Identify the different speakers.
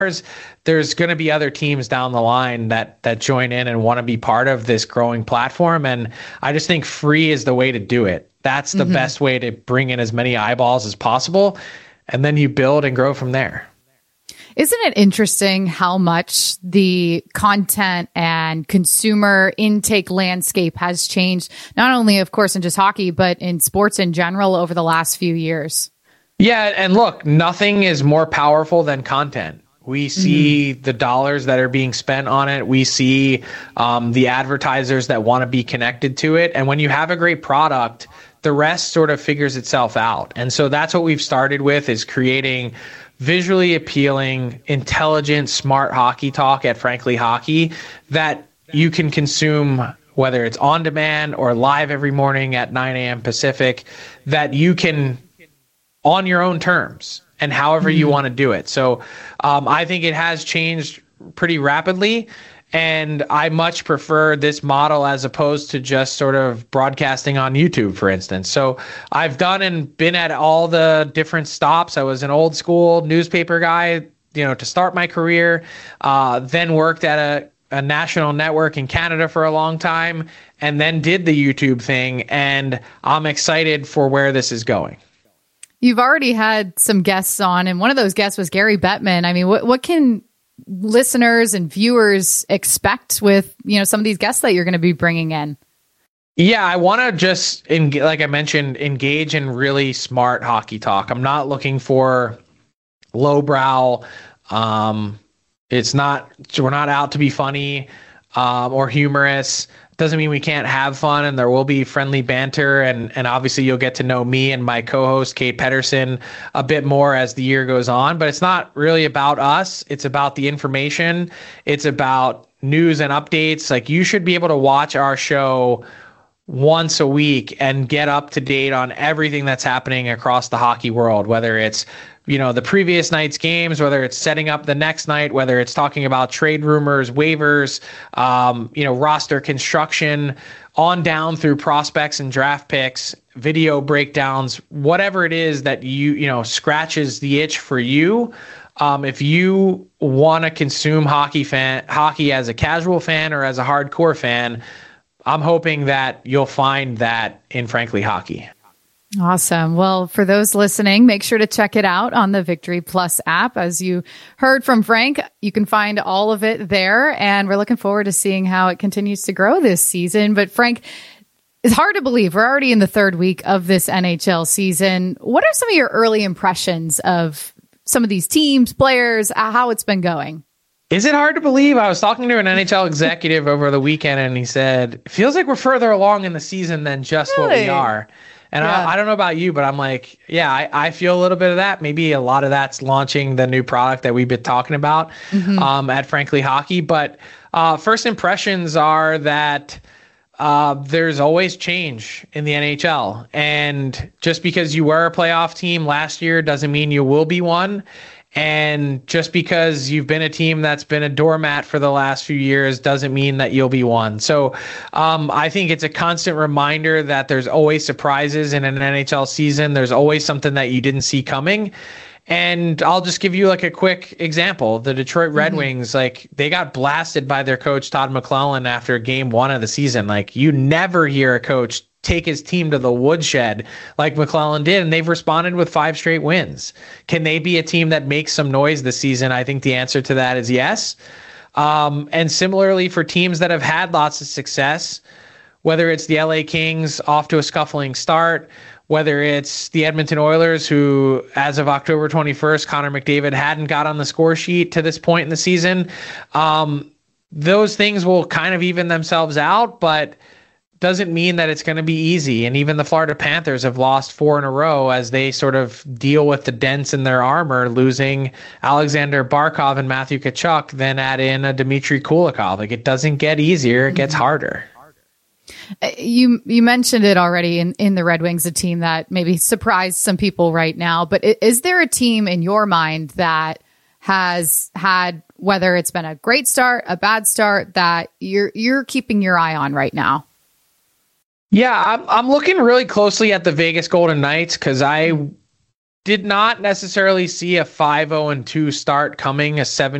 Speaker 1: there's going to be other teams down the line that join in and want to be part of this growing platform. And I just think free is the way to do it. That's the best way to bring in as many eyeballs as possible. And then you build and grow from there.
Speaker 2: Isn't it interesting how much the content and consumer intake landscape has changed, not only, of course, in just hockey, but in sports in general over the last few years?
Speaker 1: Yeah, and look, nothing is more powerful than content. We see the dollars that are being spent on it. We see the advertisers that want to be connected to it. And when you have a great product, the rest sort of figures itself out. And so that's what we've started with, is creating visually appealing, intelligent, smart hockey talk at Frankly Hockey that you can consume, whether it's on demand or live every morning at 9 a.m. Pacific, that you can on your own terms and however you want to do it. So I think it has changed pretty rapidly. And I much prefer this model as opposed to just sort of broadcasting on YouTube, for instance. So I've done and been at all the different stops. I was an old school newspaper guy, to start my career, then worked at a national network in Canada for a long time, and then did the YouTube thing. And I'm excited for where this is going.
Speaker 2: You've already had some guests on, and one of those guests was Gary Bettman. I mean, what can listeners and viewers expect with, some of these guests that you're going to be bringing in?
Speaker 1: Yeah, I want to just, like I mentioned, engage in really smart hockey talk. I'm not looking for lowbrow. We're not out to be funny or humorous. Doesn't mean we can't have fun, and there will be friendly banter, and obviously you'll get to know me and my co-host Kate Pedersen a bit more as the year goes on. But it's not really about us. It's about the information. It's about news and updates. Like, you should be able to watch our show once a week and get up to date on everything that's happening across the hockey world, whether it's the previous night's games, whether it's setting up the next night, whether it's talking about trade rumors, waivers, roster construction, on down through prospects and draft picks, video breakdowns, whatever it is that scratches the itch for you. If you want to consume hockey as a casual fan or as a hardcore fan, I'm hoping that you'll find that in Frankly Hockey.
Speaker 2: Awesome. Well, for those listening, make sure to check it out on the Victory Plus app. As you heard from Frank, you can find all of it there, and we're looking forward to seeing how it continues to grow this season. But Frank, it's hard to believe we're already in the third week of this NHL season. What are some of your early impressions of some of these teams, players, how it's been going?
Speaker 1: Is it hard to believe? I was talking to an NHL executive over the weekend, and he said, it feels like we're further along in the season than just what we are. And yeah. I don't know about you, but I'm like, yeah, I feel a little bit of that. Maybe a lot of that's launching the new product that we've been talking about at Frankly Hockey. But first impressions are that there's always change in the NHL. And just because you were a playoff team last year doesn't mean you will be one. And just because you've been a team that's been a doormat for the last few years doesn't mean that you'll be one. So I think it's a constant reminder that there's always surprises in an NHL season. There's always something that you didn't see coming. And I'll just give you like a quick example. The Detroit Red Wings, they got blasted by their coach, Todd McClellan, after game one of the season. You never hear a coach take his team to the woodshed like McClellan did, and they've responded with 5 straight wins. Can they be a team that makes some noise this season? I think the answer to that is yes. And similarly for teams that have had lots of success, whether it's the LA Kings off to a scuffling start, whether it's the Edmonton Oilers, who as of October 21st, Connor McDavid hadn't got on the score sheet to this point in the season. Those things will kind of even themselves out, but doesn't mean that it's going to be easy. And even the Florida Panthers have lost 4 in a row as they sort of deal with the dents in their armor, losing Alexander Barkov and Matthew Tkachuk, then add in a Dmitry Kulikov. It doesn't get easier, it gets harder.
Speaker 2: You mentioned it already in the Red Wings, a team that maybe surprised some people right now. But is there a team in your mind that has had, whether it's been a great start, a bad start, that you're keeping your eye on right now?
Speaker 1: Yeah, I'm looking really closely at the Vegas Golden Knights because I did not necessarily see a 5-0-2 start coming, a 7